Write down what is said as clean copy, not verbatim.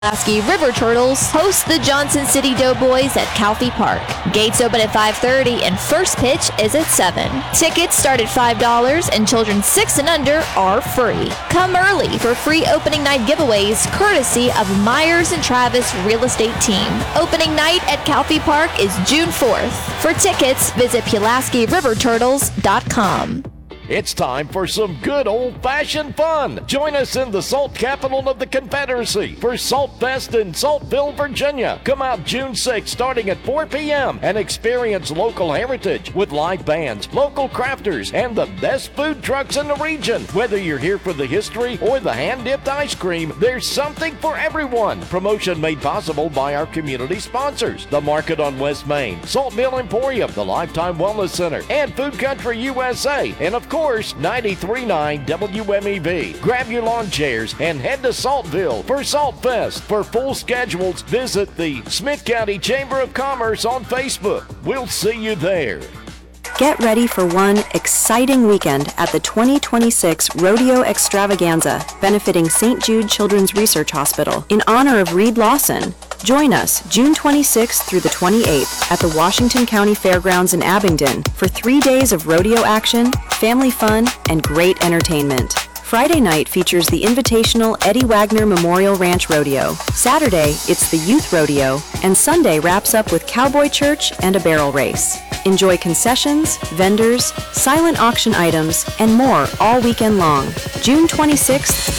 Pulaski River Turtles host the Johnson City Doughboys at Calfee Park. Gates open at 5:30 and first pitch is at 7. Tickets start at $5 and children 6 and under are free. Come early for free opening night giveaways courtesy of Myers and Travis Real Estate Team. Opening night at Calfee Park is June 4th. For tickets, visit PulaskiRiverTurtles.com. It's time for some good old-fashioned fun. Join us in the Salt Capital of the Confederacy for Salt Fest in Saltville, Virginia. Come out June 6th starting at 4 p.m. and experience local heritage with live bands, local crafters, and the best food trucks in the region. Whether you're here for the history or the hand-dipped ice cream, there's something for everyone. Promotion made possible by our community sponsors, the Market on West Main, Saltville Emporium, the Lifetime Wellness Center, and Food Country USA, and of course, 93.9 WMEV. Grab your lawn chairs and head to Saltville for Salt Fest. For full schedules, visit the Smith County Chamber of Commerce on Facebook. We'll see you there. Get ready for one exciting weekend at the 2026 Rodeo Extravaganza, benefiting St. Jude Children's Research Hospital in honor of Reed Lawson. Join us June 26th through the 28th at the Washington County Fairgrounds in Abingdon for 3 days of rodeo action, family fun, and great entertainment. Friday night features the invitational Eddie Wagner Memorial Ranch Rodeo. Saturday, it's the Youth Rodeo, and Sunday wraps up with Cowboy Church and a barrel race. Enjoy concessions, vendors, silent auction items, and more all weekend long. June 26th